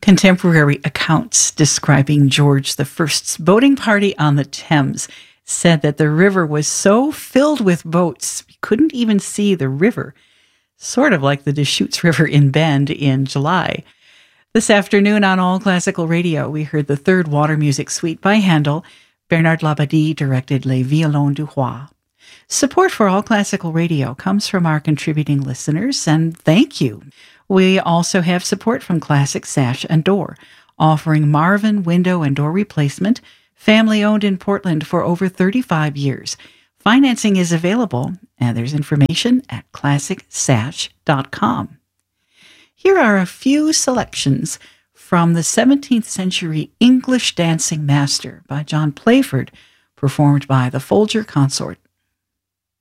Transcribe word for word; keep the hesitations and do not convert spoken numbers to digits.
Contemporary accounts describing George the First's boating party on the Thames said that the river was so filled with boats, you couldn't even see the river, sort of like the Deschutes River in Bend in July. This afternoon on All Classical Radio, we heard the third Water Music Suite by Handel. Bernard Labadie directed Les Violons du Roi. Support for All Classical Radio comes from our contributing listeners, and thank you. We also have support from Classic Sash and Door, offering Marvin window and door replacement, family-owned in Portland for over thirty-five years. Financing is available, and there's information at classic sash dot com. Here are a few selections from the seventeenth century English Dancing Master by John Playford, performed by the Folger Consort.